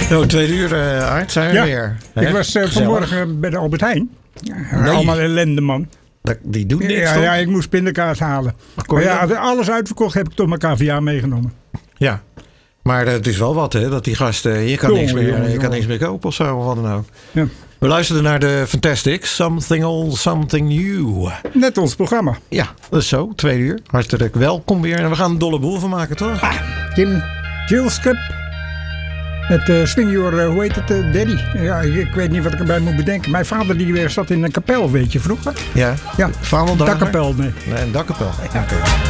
Nou, 2 uur, Aart, zijn we weer. Ik was vanmorgen bij de Albert Heijn. Allemaal ellende, man. Die doet niks, ja, ik moest pindakaas halen. Maar ja, als alles uitverkocht heb ik toch mijn KVA meegenomen. Ja, maar het is wel wat, hè? Dat die gasten, je kan niks meer kopen of zo, of wat dan ook. Ja. We luisterden naar de Fantastics, Something Old, Something New. Net ons programma. Ja, dat is zo, 2 uur. Hartelijk welkom weer. En we gaan een dolle boel van maken, toch? Kim Gilstrap. Met Swing Your, hoe heet het, Daddy. Ja, ik weet niet wat ik erbij moet bedenken. Mijn vader die zat in een kapel, weet je, vroeger. Ja, ja. Vaandeldagen? Dakkapel, nee. Nee, een dakkapel. Ja. Okay.